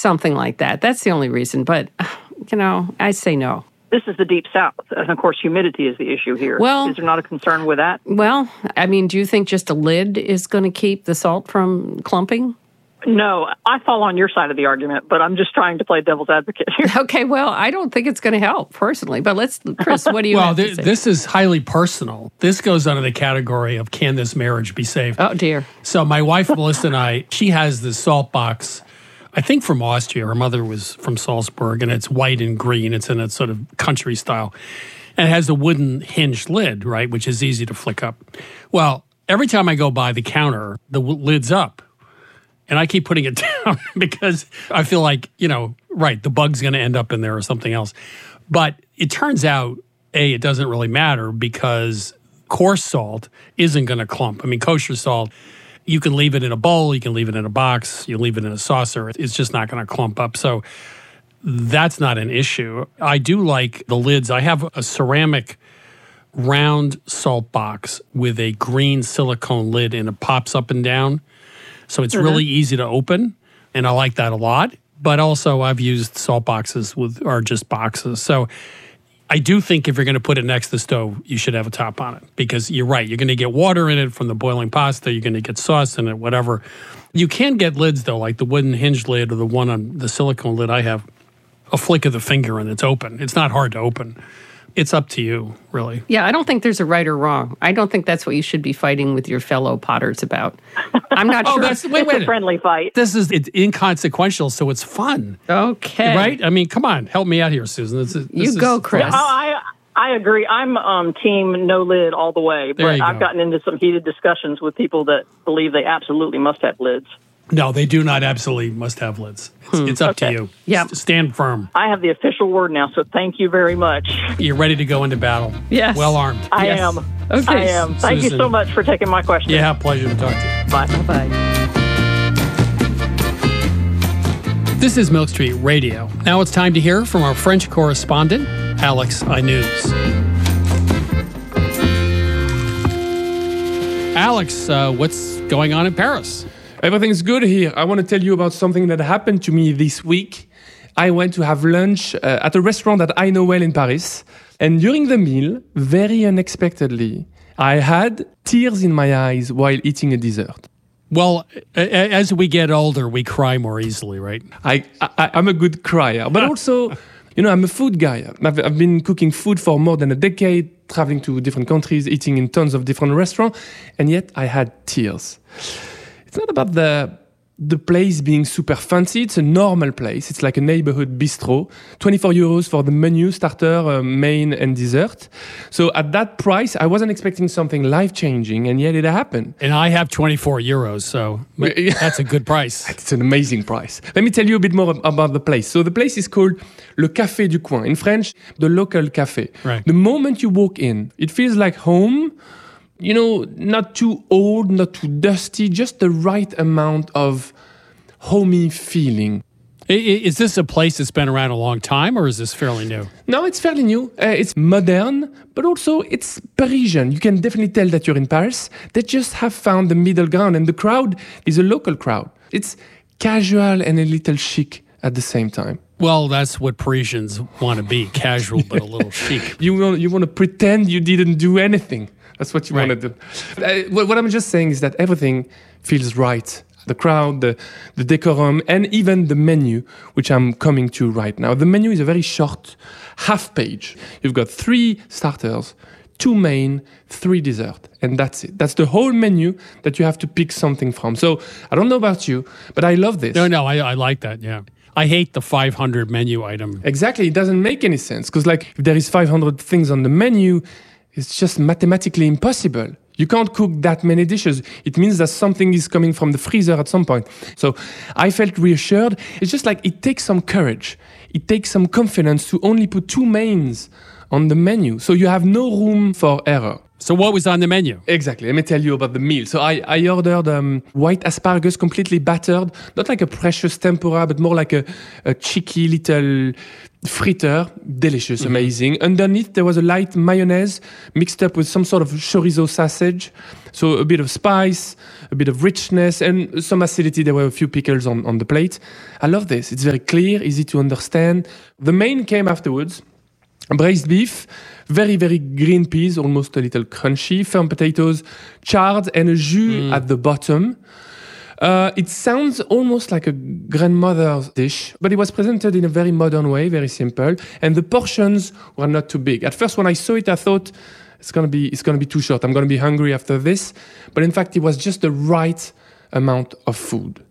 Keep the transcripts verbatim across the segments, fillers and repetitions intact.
something like that. That's the only reason. But, you know, I say no. This is the Deep South, and of course, humidity is the issue here. Well, is there not a concern with that? Well, I mean, do you think just a lid is going to keep the salt from clumping? No, I fall on your side of the argument, but I'm just trying to play devil's advocate here. Okay, well, I don't think it's going to help personally, but let's, Chris, what do you well, have th- to say? This is highly personal. This goes under the category of can this marriage be saved? Oh, dear. So my wife, Melissa, and I, she has this salt box, I think from Austria. Her mother was from Salzburg, and it's white and green. It's in a sort of country style. And it has a wooden hinged lid, right, which is easy to flick up. Well, every time I go by the counter, the w- lid's up. And I keep putting it down because I feel like, you know, right, the bug's going to end up in there or something else. But it turns out, A, it doesn't really matter because coarse salt isn't going to clump. I mean, kosher salt, you can leave it in a bowl, you can leave it in a box, you leave it in a saucer. It's just not going to clump up. So that's not an issue. I do like the lids. I have a ceramic round salt box with a green silicone lid, and it pops up and down. So it's mm-hmm. really easy to open, and I like that a lot. But also I've used salt boxes with, or just boxes. So I do think if you're going to put it next to the stove, you should have a top on it because you're right. You're going to get water in it from the boiling pasta. You're going to get sauce in it, whatever. You can get lids, though, like the wooden hinged lid or the one on the silicone lid I have. A flick of the finger and it's open. It's not hard to open. It's up to you, really. Yeah, I don't think there's a right or wrong. I don't think that's what you should be fighting with your fellow potters about. I'm not oh, sure. That's, wait, wait. It's a friendly fight. This is it's inconsequential, so it's fun. Okay. Right? I mean, come on. Help me out here, Susan. This is, this you go, is, Chris. Yeah, I, I agree. I'm um, team no lid all the way, but I've go. gotten into some heated discussions with people that believe they absolutely must have lids. No, they do not absolutely must have lids. It's, hmm. it's up okay. to you. Yeah. S- stand firm. I have the official word now, so thank you very much. You're ready to go into battle. Yes. Well armed. I yes. am. Okay. I am. Thank Susan. you so much for taking my question. Yeah, pleasure to talk to you. Bye. Bye. This is Milk Street Radio. Now it's time to hear from our French correspondent, Alex Inuz. Alex, uh, what's going on in Paris? Everything's good here. I want to tell you about something that happened to me this week. I went to have lunch uh, at a restaurant that I know well in Paris. And during the meal, very unexpectedly, I had tears in my eyes while eating a dessert. Well, as we get older, we cry more easily, right? I, I, I'm a good crier. But also, you know, I'm a food guy. I've, I've been cooking food for more than a decade, traveling to different countries, eating in tons of different restaurants. And yet I had tears. It's not about the the place being super fancy. It's a normal place. It's like a neighborhood bistro. twenty-four euros for the menu, starter, uh, main, and dessert. So at that price, I wasn't expecting something life-changing, and yet it happened. And I have twenty-four euros, so that's a good price. It's an amazing price. Let me tell you a bit more about the place. So the place is called Le Café du Coin. In French, the local café. Right. The moment you walk in, it feels like home. You know, not too old, not too dusty, just the right amount of homey feeling. Is this a place that's been around a long time, or is this fairly new? No, it's fairly new. Uh, it's modern, but also it's Parisian. You can definitely tell that you're in Paris. They just have found the middle ground, and the crowd is a local crowd. It's casual and a little chic at the same time. Well, that's what Parisians want to be, casual but a little chic. You want, you want to pretend you didn't do anything. That's what you right. want to do. Uh, what, what I'm just saying is that everything feels right. The crowd, the, the decorum, and even the menu, which I'm coming to right now. The menu is a very short half page. You've got three starters, two main, three dessert, and that's it. That's the whole menu that you have to pick something from. So I don't know about you, but I love this. No, no, I, I like that, yeah. I hate the five hundred menu item. Exactly. It doesn't make any sense because like if there is five hundred things on the menu, it's just mathematically impossible. You can't cook that many dishes. It means that something is coming from the freezer at some point. So I felt reassured. It's just like it takes some courage. It takes some confidence to only put two mains on the menu. So you have no room for error. So what was on the menu? Exactly. Let me tell you about the meal. So I, I ordered um, white asparagus, completely battered, not like a precious tempura, but more like a, a cheeky little fritter. Delicious, mm-hmm. amazing. Underneath, there was a light mayonnaise mixed up with some sort of chorizo sausage. So a bit of spice, a bit of richness, and some acidity. There were a few pickles on, on the plate. I love this. It's very clear, easy to understand. The main came afterwards. Braised beef, very, very green peas, almost a little crunchy, firm potatoes, chard, and a jus mm. at the bottom. Uh, it sounds almost like a grandmother's dish, but it was presented in a very modern way, very simple, and the portions were not too big. At first, when I saw it, I thought, it's gonna be, it's gonna be too short. I'm gonna be hungry after this. But in fact, it was just the right amount of food.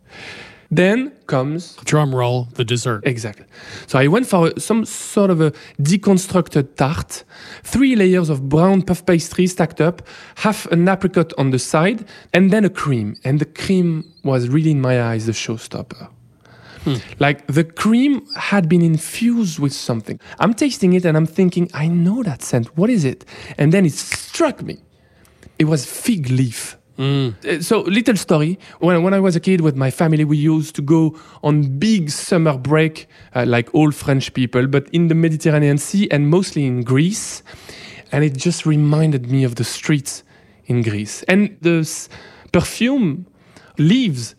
Then comes... Drum roll, the dessert. Exactly. So I went for some sort of a deconstructed tart, three layers of brown puff pastry stacked up, half an apricot on the side, and then a cream. And the cream was really, in my eyes, the showstopper. Hmm. Like, the cream had been infused with something. I'm tasting it and I'm thinking, I know that scent. What is it? And then it struck me. It was fig leaf. Mm. So, little story. When, when I was a kid with my family, we used to go on big summer break, uh, like all French people, but in the Mediterranean Sea and mostly in Greece. And it just reminded me of the streets in Greece. And the s- perfume, leaves,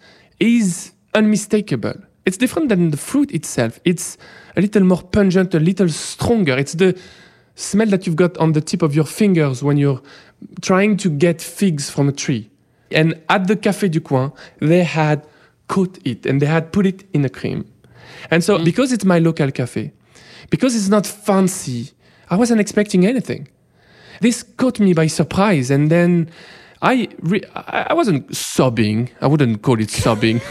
is unmistakable. It's different than the fruit itself. It's a little more pungent, a little stronger. It's the smell that you've got on the tip of your fingers when you're trying to get figs from a tree. And at the Café du Coin, they had caught it and they had put it in a cream. And so, mm. because it's my local cafe, because it's not fancy, I wasn't expecting anything. This caught me by surprise, and then I re- I wasn't sobbing. I wouldn't call it sobbing.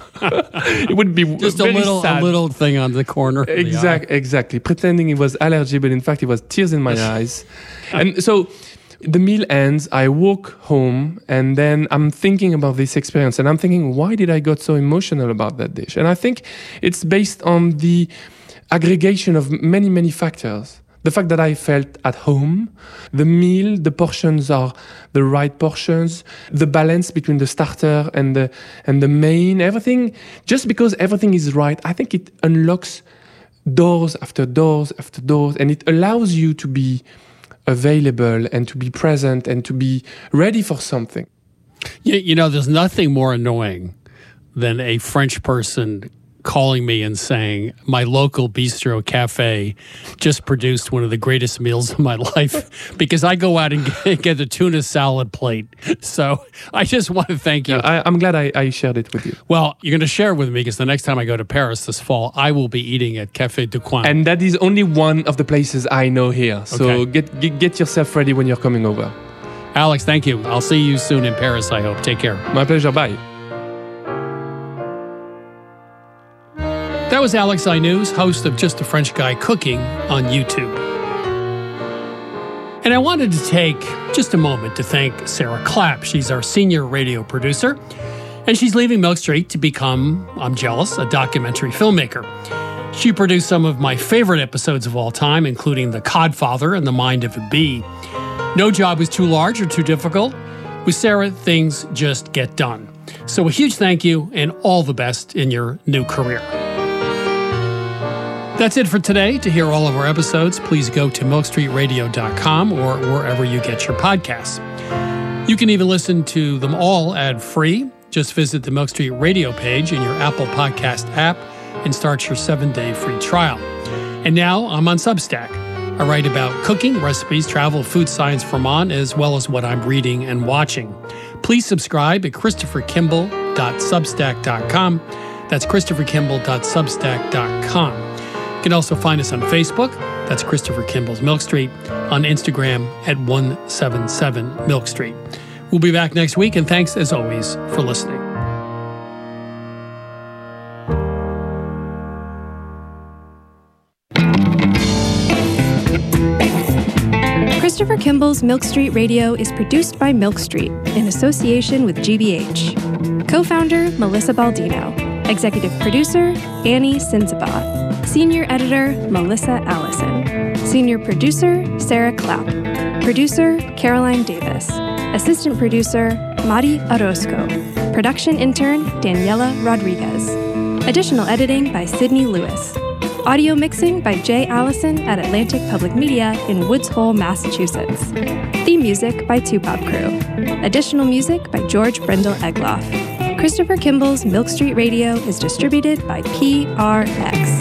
It would be just very a little sad. a little thing on the corner. Exactly, exactly. Pretending it was allergy, but in fact it was tears in my eyes. And so the meal ends. I walk home, and then I'm thinking about this experience, and I'm thinking, why did I got so emotional about that dish? And I think it's based on the aggregation of many, many factors. The fact that I felt at home, the meal, the portions are the right portions, the balance between the starter and the and the main, everything. Just because everything is right, I think it unlocks doors after doors after doors, and it allows you to be available and to be present and to be ready for something. You, you know, there's nothing more annoying than a French person calling me and saying, my local bistro cafe just produced one of the greatest meals of my life, because I go out and get, get a tuna salad plate. So I just want to thank you. Yeah, I, I'm glad I, I shared it with you. Well, you're going to share it with me, because the next time I go to Paris this fall, I will be eating at Café du Coin. And that is only one of the places I know here. So Okay. get, get get yourself ready when you're coming over. Alex, thank you. I'll see you soon in Paris, I hope. Take care. My pleasure. Bye. That was Alex Aynouz, host of Just a French Guy Cooking on YouTube. And I wanted to take just a moment to thank Sarah Clapp. She's our senior radio producer, and she's leaving Milk Street to become, I'm jealous, a documentary filmmaker. She produced some of my favorite episodes of all time, including The Codfather and The Mind of a Bee. No job was too large or too difficult. With Sarah, things just get done. So a huge thank you and all the best in your new career. That's it for today. To hear all of our episodes, please go to milk street radio dot com or wherever you get your podcasts. You can even listen to them all ad-free. Just visit the Milk Street Radio page in your Apple Podcast app and start your seven-day free trial. And now I'm on Substack. I write about cooking, recipes, travel, food science, Vermont, as well as what I'm reading and watching. Please subscribe at christopher kimball dot substack dot com. That's christopher kimball dot substack dot com. You can also find us on Facebook. That's Christopher Kimball's Milk Street. On Instagram at one seven seven Milk Street. We'll be back next week, and thanks as always for listening. Christopher Kimball's Milk Street Radio is produced by Milk Street in association with G B H. Co-founder Melissa Baldino. Executive producer Annie Sinzaba. Senior editor Melissa Allison. Senior producer, Sarah Clapp. Producer, Caroline Davis. Assistant producer, Mari Orozco. Production intern, Daniela Rodriguez. Additional editing by Sydney Lewis. Audio mixing by Jay Allison at Atlantic Public Media in Woods Hole, Massachusetts. Theme music by Tupop Crew. Additional music by George Brendel Egloff. Christopher Kimball's Milk Street Radio is distributed by P R X.